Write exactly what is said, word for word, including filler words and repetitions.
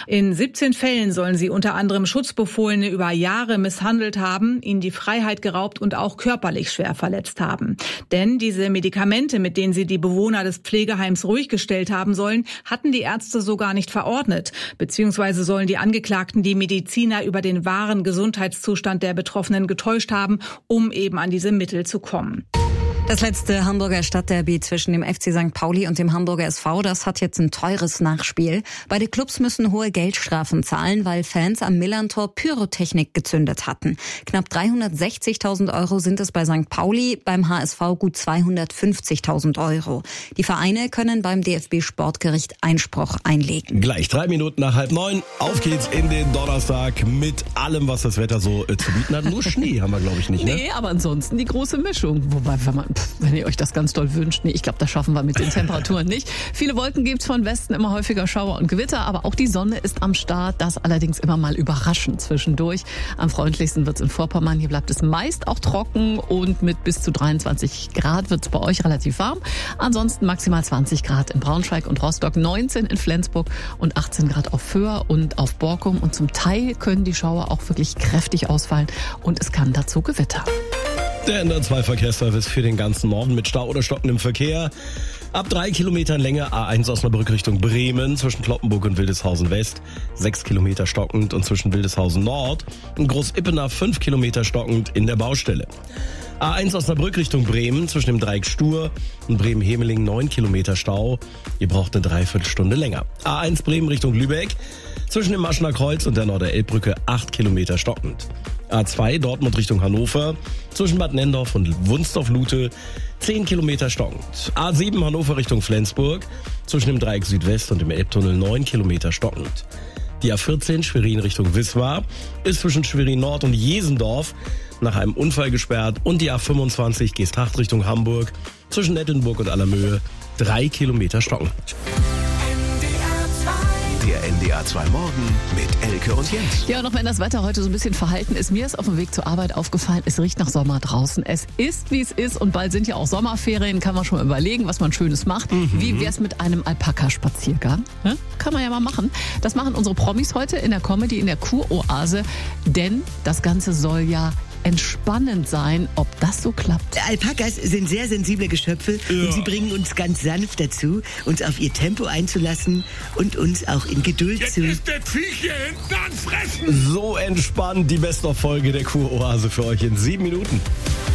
In siebzehn Fällen sollen sie unter anderem Schutzbefohlene über Jahre misshandelt haben, ihnen die Freiheit geraubt und auch körperlich schwer verletzt haben. Denn diese Medikamente, mit denen sie die Bewohner des Pflegeheims ruhig gestellt haben sollen, hatten die Ärzte so gar nicht verordnet. Beziehungsweise sollen die Angeklagten die Mediziner über den wahren Gesundheitszustand der Betroffenen getäuscht haben, um eben an diese Mittel zu kommen. Das letzte Hamburger Stadtderby zwischen dem F C Sankt Pauli und dem Hamburger S V, das hat jetzt ein teures Nachspiel. Beide Clubs müssen hohe Geldstrafen zahlen, weil Fans am Millerntor Pyrotechnik gezündet hatten. Knapp dreihundertsechzigtausend Euro sind es bei Sankt Pauli, beim H S V gut zweihundertfünfzigtausend Euro. Die Vereine können beim D F B-Sportgericht Einspruch einlegen. Gleich drei Minuten nach halb neun. Auf geht's in den Donnerstag mit allem, was das Wetter so äh, zu bieten hat. Nur Schnee haben wir, glaube ich, nicht. Ne? Nee, aber ansonsten die große Mischung. Wobei, wenn man wenn ihr euch das ganz doll wünscht, nee, ich glaube, das schaffen wir mit den Temperaturen nicht. Viele Wolken gibt's von Westen, immer häufiger Schauer und Gewitter, aber auch die Sonne ist am Start, das allerdings immer mal überraschend zwischendurch. Am freundlichsten wird's in Vorpommern, hier bleibt es meist auch trocken und mit bis zu dreiundzwanzig Grad wird's bei euch relativ warm. Ansonsten maximal zwanzig Grad in Braunschweig und Rostock, neunzehn in Flensburg und achtzehn Grad auf Föhr und auf Borkum und zum Teil können die Schauer auch wirklich kräftig ausfallen und es kann dazu gewittern. Der N D R zwei Verkehrsservice für den ganzen Norden mit Stau oder stockendem Verkehr. Ab drei Kilometern Länge A eins Osnabrück Richtung Bremen zwischen Cloppenburg und Wildeshausen West. Sechs Kilometer stockend und zwischen Wildeshausen Nord und Groß-Ippenach fünf Kilometer stockend in der Baustelle. A eins Osnabrück Richtung Bremen zwischen dem Dreieck Stur und Bremen-Hemeling neun Kilometer Stau. Ihr braucht eine Dreiviertelstunde länger. A eins Bremen Richtung Lübeck zwischen dem Maschener Kreuz und der Norderelbbrücke acht Kilometer stockend. A zwei Dortmund Richtung Hannover zwischen Bad Nendorf und Wunsdorf-Lute zehn Kilometer stockend. A sieben Hannover Richtung Flensburg zwischen dem Dreieck Südwest und dem Elbtunnel neun Kilometer stockend. Die A vierzehn Schwerin Richtung Wismar ist zwischen Schwerin Nord und Jesendorf nach einem Unfall gesperrt und die A fünfundzwanzig Geesthacht Richtung Hamburg zwischen Nettelnburg und Allermöhe drei Kilometer stockend. Der N D R zwei Morgen mit Elke und Jens. Ja, und auch wenn das Wetter heute so ein bisschen verhalten ist, mir ist auf dem Weg zur Arbeit aufgefallen, es riecht nach Sommer draußen. Es ist, wie es ist und bald sind ja auch Sommerferien, kann man schon mal überlegen, was man Schönes macht. Mhm. Wie wär's mit einem Alpaka-Spaziergang? Ja, kann man ja mal machen. Das machen unsere Promis heute in der Comedy, in der Kuroase, denn das Ganze soll ja entspannend sein, ob das so klappt. Alpakas sind sehr sensible Geschöpfe ja. und sie bringen uns ganz sanft dazu, uns auf ihr Tempo einzulassen und uns auch in Geduld Jetzt zu... Jetzt ist das Viech hier hinten an Fressen! So entspannt die Best-of-Folge der Kuroase für euch in sieben Minuten.